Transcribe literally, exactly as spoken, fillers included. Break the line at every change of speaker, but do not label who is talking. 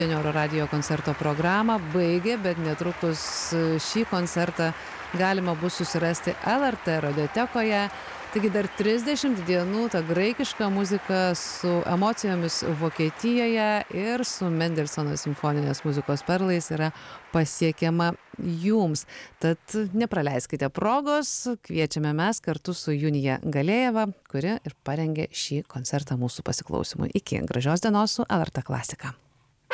Senjoro radijo koncerto programą baigė, bet netrukus šį koncertą galima bus susirasti L R T radiotekoje. Taigi dar trisdešimt dienų ta graikiška muzika su emocijomis Vokietijoje ir su Mendelsono simfoninės muzikos perlais yra pasiekiama jums. Tad nepraleiskite progos, kviečiame mes kartu su Junija Galėjeva, kuri ir parengė šį koncertą mūsų pasiklausymui. Iki gražios dienos su L R T klasika.